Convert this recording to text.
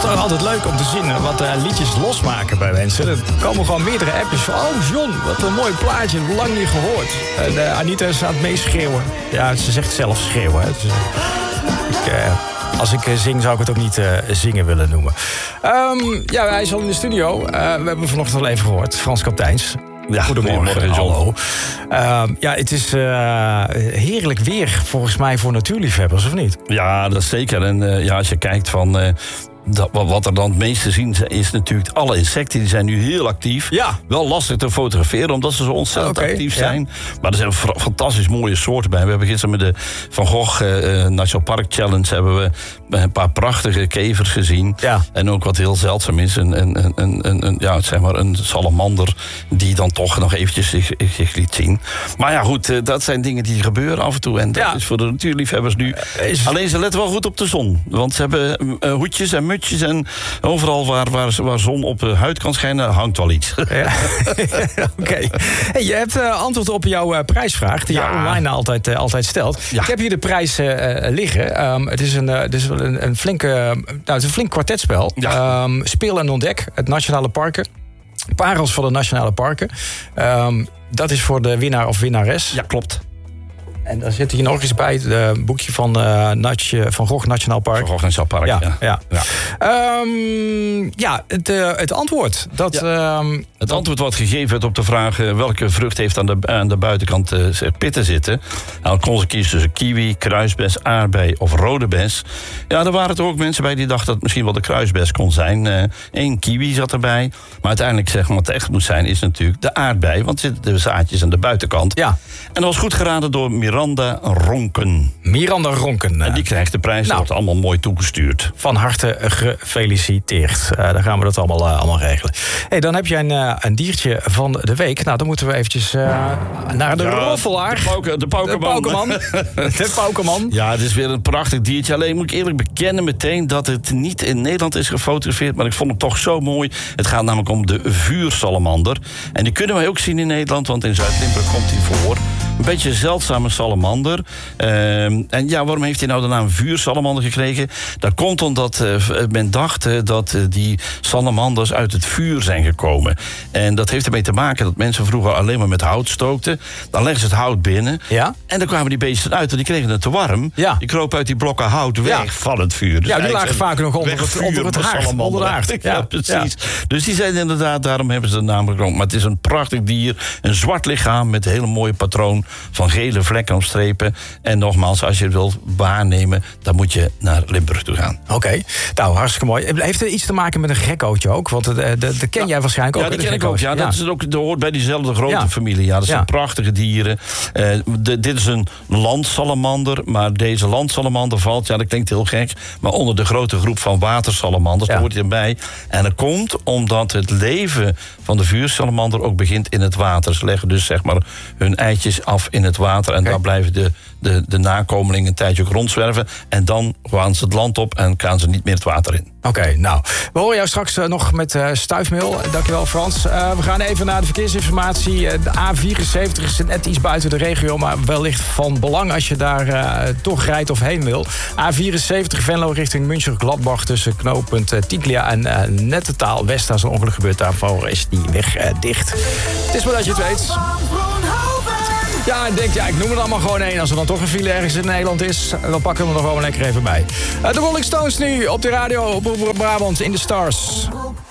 toch altijd leuk om te zien wat liedjes losmaken bij mensen. Er komen gewoon meerdere appjes van... Oh, John, wat een mooi plaatje, lang niet gehoord. En Anita is aan het meeschreeuwen. Ja, ze zegt zelf schreeuwen. Hè. Dus, als ik zing, zou ik het ook niet zingen willen noemen. Ja, hij is al in de studio. We hebben vanochtend al even gehoord. Frans Kapteins. Ja, goedemorgen, John. Hallo. Ja, het is heerlijk weer volgens mij voor natuurliefhebbers, of niet? Ja, dat is zeker. En als je kijkt van... wat er dan het meest te zien is natuurlijk... alle insecten die zijn nu heel actief. Ja. Wel lastig te fotograferen, omdat ze zo ontzettend actief zijn. Ja. Maar er zijn fantastisch mooie soorten bij. We hebben gisteren met de Van Gogh National Park Challenge... hebben we een paar prachtige kevers gezien. Ja. En ook wat heel zeldzaam is. Een salamander die dan toch nog eventjes zich liet zien. Maar ja, goed, dat zijn dingen die gebeuren af en toe. En dat is voor de natuurliefhebbers nu... Alleen ze letten wel goed op de zon. Want ze hebben hoedjes en mutjes en overal waar zon op de huid kan schijnen, hangt wel iets. Ja. Oké. Hey, je hebt antwoord op jouw prijsvraag, die je online altijd stelt. Ja. Ik heb hier de prijs liggen. Het is een flink kwartetspel. Ja. Speel en ontdek, het Nationale Parken. Parels van de Nationale Parken. Dat is voor de winnaar of winnares. Ja, klopt. En daar zit hier nog eens bij het boekje van Van Gogh Nationaal Park. Van Gogh Nationaal Park, ja. Het antwoord. Het antwoord wat gegeven werd op de vraag... welke vrucht heeft aan de buitenkant pitten zitten. Nou, dan kon ze kiezen tussen kiwi, kruisbes, aardbei of rode bes. Ja, er waren er ook mensen bij die dachten... dat het misschien wel de kruisbes kon zijn. 1 kiwi zat erbij. Maar uiteindelijk, zeg maar, wat het echt moet zijn... is natuurlijk de aardbei. Want er zitten de zaadjes aan de buitenkant. Ja. En dat was goed geraden door Miranda Ronken. Miranda Ronken. En die krijgt de prijs. Dat wordt allemaal mooi toegestuurd. Van harte gefeliciteerd. Dan gaan we dat allemaal regelen. Hey, dan heb jij een diertje van de week. Nou, dan moeten we eventjes naar de roffelaar. De paukerman. De paukerman. Ja, het is weer een prachtig diertje. Alleen moet ik eerlijk bekennen meteen... dat het niet in Nederland is gefotografeerd... maar ik vond hem toch zo mooi. Het gaat namelijk om de vuursalamander. En die kunnen wij ook zien in Nederland... want in Zuid-Limburg komt hij voor. Een beetje een zeldzame salamander. En ja, waarom heeft hij nou de naam vuursalamander gekregen? Dat komt omdat men dacht dat die salamanders uit het vuur zijn gekomen. En dat heeft ermee te maken dat mensen vroeger alleen maar met hout stookten. Dan leggen ze het hout binnen. Ja? En dan kwamen die beesten uit, want die kregen het te warm. Ja. Die kropen uit die blokken hout weg van het vuur. Dus ja, die lagen vaak nog onder de haard. Ja, precies. Ja. Dus die zijn inderdaad, daarom hebben ze de naam gekregen. Maar het is een prachtig dier. Een zwart lichaam met een hele mooie patroon van gele vlekken op strepen. En nogmaals, als je het wilt waarnemen, dan moet je naar Limburg toe gaan. Oké, nou, hartstikke mooi. Heeft het iets te maken met een gekkootje ook? Want dat ken jij waarschijnlijk ook. Ja, dat ken ik ook. Ja, dat hoort bij diezelfde grote familie. Ja, dat zijn prachtige dieren. Dit is een landsalamander, maar deze landsalamander valt, ja, dat klinkt heel gek, maar onder de grote groep van watersalamanders, daar hoort hij erbij. En dat komt omdat het leven van de vuursalamander ook begint in het water. Ze leggen dus, zeg maar, hun eitjes af in het water. En daar blijven de nakomelingen een tijdje ook rondzwerven. En dan gaan ze het land op en gaan ze niet meer het water in. Oké, nou, we horen jou straks nog met stuifmeel. Dankjewel, Frans. We gaan even naar de verkeersinformatie. De A74 is net iets buiten de regio, maar wellicht van belang als je daar toch rijdt of heen wil. A74 Venlo richting München-Gladbach tussen knooppunt Tiglia en Nettetaal West. Als een ongeluk gebeurt, daarvoor is die weg dicht. Het is maar dat je het weet. Ja, en denk, ik noem het allemaal gewoon één. Als er dan toch een file ergens in Nederland is, dan pakken we hem er gewoon lekker even bij. De Rolling Stones nu op de radio, op Brabant in de Stars.